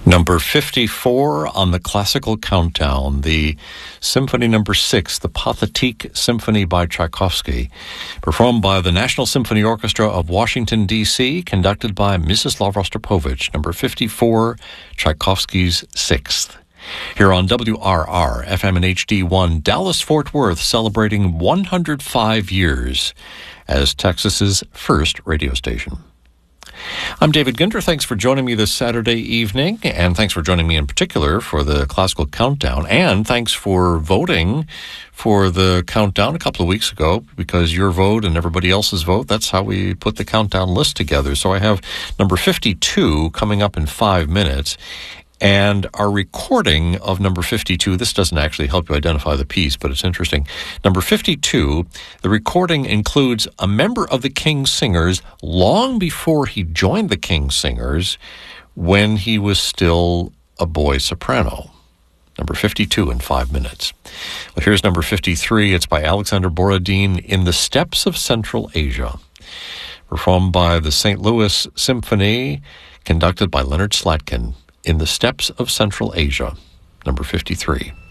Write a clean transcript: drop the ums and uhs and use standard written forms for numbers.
Number 54 on the classical countdown, the Symphony Number 6, the Pathétique Symphony by Tchaikovsky, performed by the National Symphony Orchestra of Washington, D.C., conducted by Mstislav Rostropovich. Number 54, Tchaikovsky's Sixth. Here on WRR, FM and HD1, Dallas-Fort Worth, celebrating 105 years as Texas's first radio station. I'm David Gunter. Thanks for joining me this Saturday evening, and thanks for joining me in particular for the Classical Countdown, and thanks for voting for the countdown a couple of weeks ago, because your vote and everybody else's vote, that's how we put the countdown list together. So I have number 52 coming up in 5 minutes. And our recording of number 52, this doesn't actually help you identify the piece, but it's interesting. Number 52, the recording includes a member of the King's Singers long before he joined the King's Singers, when he was still a boy soprano. Number 52 in 5 minutes. Well, here's number 53. It's by Alexander Borodin, In the Steppes of Central Asia, performed by the St. Louis Symphony, conducted by Leonard Slatkin. In the Steppes of Central Asia, number 53.